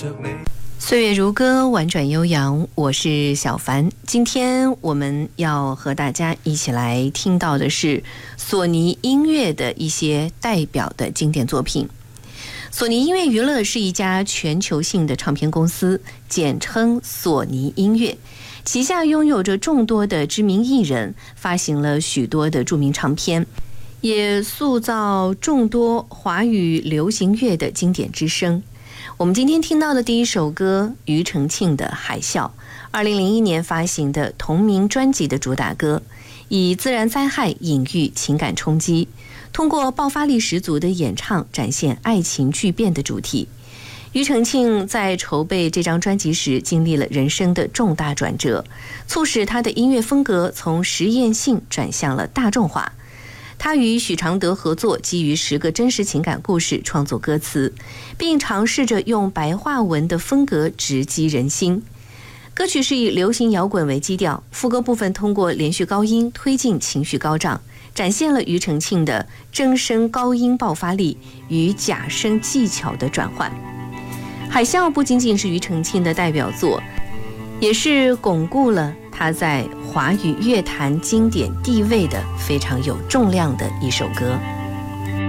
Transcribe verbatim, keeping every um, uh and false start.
岁月如歌，婉转悠扬，我是小凡。今天我们要和大家一起来听到的是索尼音乐的一些代表的经典作品。索尼音乐娱乐是一家全球性的唱片公司，简称索尼音乐，旗下拥有着众多的知名艺人，发行了许多的著名唱片，也塑造众多华语流行乐的经典之声。我们今天听到的第一首歌，庾澄庆的《海啸》，二零零一年发行的同名专辑的主打歌，以自然灾害隐喻情感冲击，通过爆发力十足的演唱展现爱情巨变的主题。庾澄庆在筹备这张专辑时经历了人生的重大转折，促使他的音乐风格从实验性转向了大众化。他与许常德合作，基于十个真实情感故事创作歌词，并尝试着用白话文的风格直击人心。歌曲是以流行摇滚为基调，副歌部分通过连续高音推进情绪高涨，展现了庾澄庆的真声高音爆发力与假声技巧的转换。海啸不仅仅是庾澄庆的代表作，也是巩固了他在华语乐坛经典地位的非常有重量的一首歌。